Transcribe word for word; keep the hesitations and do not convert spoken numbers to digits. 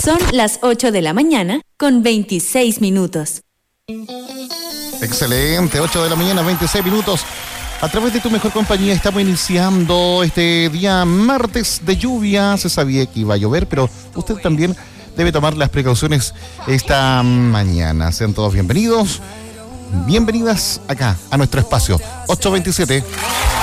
Son las ocho de la mañana con veintiséis minutos. Excelente, ocho de la mañana, veintiséis minutos. A través de Tu Mejor Compañía estamos iniciando este día martes de lluvia. Se sabía que iba a llover, pero usted también debe tomar las precauciones esta mañana. Sean todos bienvenidos, bienvenidas acá a nuestro espacio. ocho veintisiete.